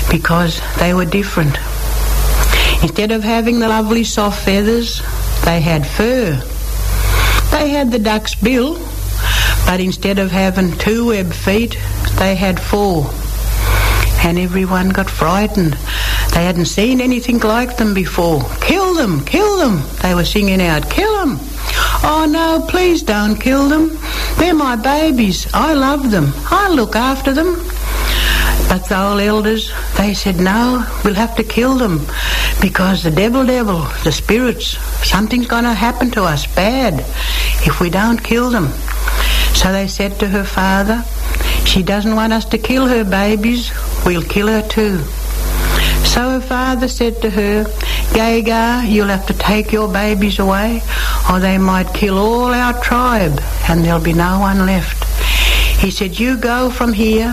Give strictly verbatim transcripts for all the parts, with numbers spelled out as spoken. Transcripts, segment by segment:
because they were different. Instead of having the lovely soft feathers, they had fur. They had the duck's bill, but instead of having two web feet, they had four. And everyone got frightened. They hadn't seen anything like them before. Kill them, kill them, they were singing out, kill them. Oh no, please don't kill them. They're my babies. I love them. I'll look after them. But the old elders, they said, no, we'll have to kill them because the devil, devil, the spirits, something's going to happen to us bad if we don't kill them. So they said to her father, she doesn't want us to kill her babies, we'll kill her too. So her father said to her, Gaga, you'll have to take your babies away or they might kill all our tribe and there'll be no one left. He said, you go from here,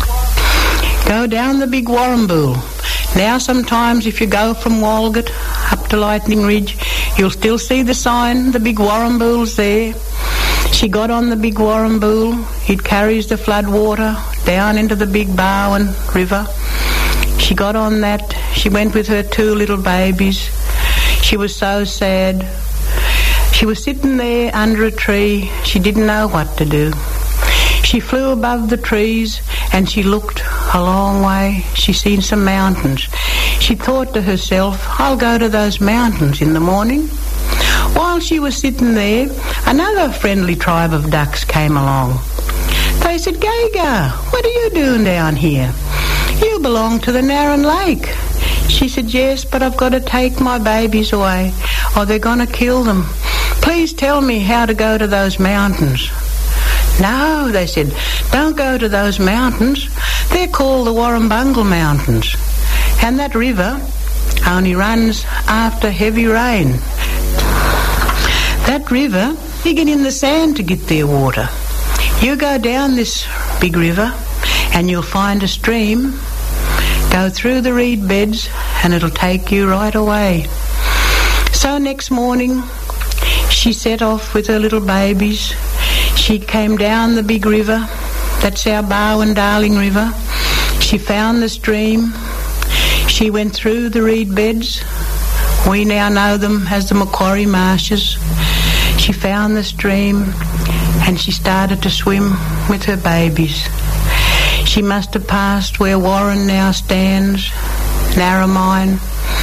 go down the big Warrambul. Now sometimes if you go from Walgett up to Lightning Ridge, you'll still see the sign, the big Warrambul's there. She got on the big Warrambul. It carries the flood water down into the big Barwon River. She got on that. She went with her two little babies. She was so sad. She was sitting there under a tree. She didn't know what to do. She flew above the trees and she looked a long way. She seen some mountains. She thought to herself, I'll go to those mountains in the morning. While she was sitting there, another friendly tribe of ducks came along. They said, Gaga, what are you doing down here? You belong to the Narran Lake. She said, yes, but I've got to take my babies away or they're going to kill them. Please tell me how to go to those mountains. No, they said, don't go to those mountains. They're called the Warrumbungle Mountains. And that river only runs after heavy rain. That river, you get in the sand to get their water. You go down this big river and you'll find a stream, go through the reed beds and it'll take you right away. So next morning she set off with her little babies. She came down the big river, that's our Barwon Darling River. She found the stream. She went through the reed beds. We now know them as the Macquarie Marshes. She found the stream and she started to swim with her babies. She must have passed where Warren now stands, Narromine,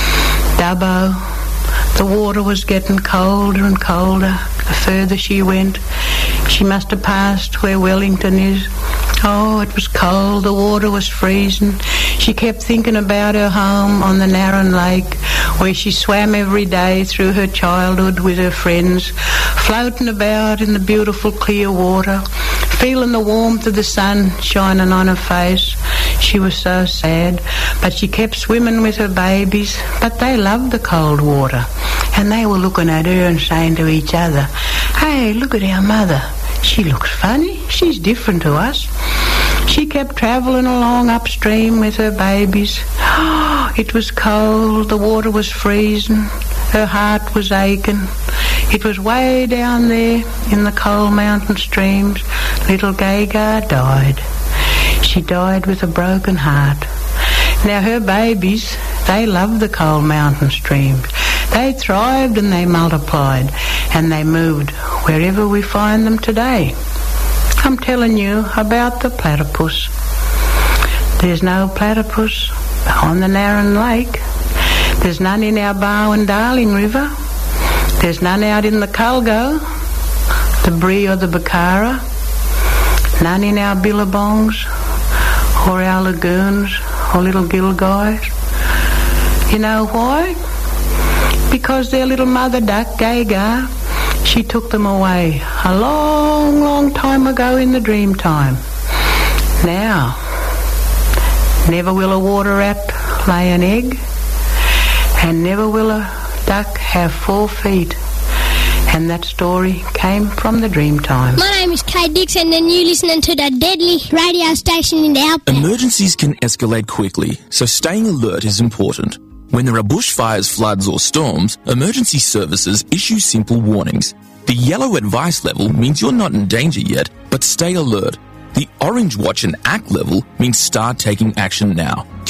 Dubbo. The water was getting colder and colder the further she went. She must have passed where Wellington is. Oh, it was cold, the water was freezing. She kept thinking about her home on the Narran Lake, where she swam every day through her childhood with her friends, floating about in the beautiful clear water, feeling the warmth of the sun shining on her face. She was so sad, but she kept swimming with her babies, but they loved the cold water, and they were looking at her and saying to each other, hey, look at our mother. She looks funny. She's different to us. She kept travelling along upstream with her babies. Oh, it was cold. The water was freezing. Her heart was aching. It was way down there in the cold mountain streams. Little Gaga died. She died with a broken heart. Now her babies, they loved the cold mountain streams. They thrived and they multiplied and they moved wherever we find them today. I'm telling you about the platypus. There's no platypus on the Narran Lake. There's none in our Barwon Darling River. There's none out in the Culgo, the Bree or the Bucara. None in our billabongs or our lagoons or little gilguys. You know why? Because their little mother duck, Gaga, she took them away a long, long time ago in the dream time. Now, never will a water rat lay an egg, and never will a duck have four feet. And that story came from the dream time. My name is Kay Dixon and you're listening to the deadly radio station in the outback. Emergencies can escalate quickly, so staying alert is important. When there are bushfires, floods or storms, emergency services issue simple warnings. The yellow advice level means you're not in danger yet, but stay alert. The orange watch and act level means start taking action now.